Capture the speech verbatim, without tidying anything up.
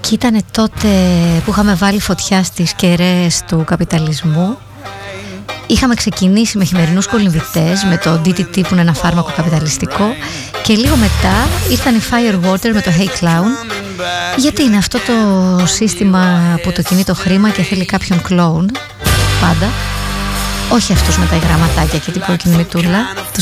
Και ήταν τότε που είχαμε βάλει φωτιά στις κεραίες του καπιταλισμού. Είχαμε ξεκινήσει με χειμερινούς κολυμβητές, με το ντι τι τι που είναι ένα φάρμακο καπιταλιστικό, και λίγο μετά ήρθαν οι Firewater με το Hey Clown. Γιατί είναι αυτό το σύστημα που το κινεί το χρήμα και θέλει κάποιον κλόουν πάντα. Όχι αυτούς με τα γραμματάκια και την κόκκινη μητούλα, τους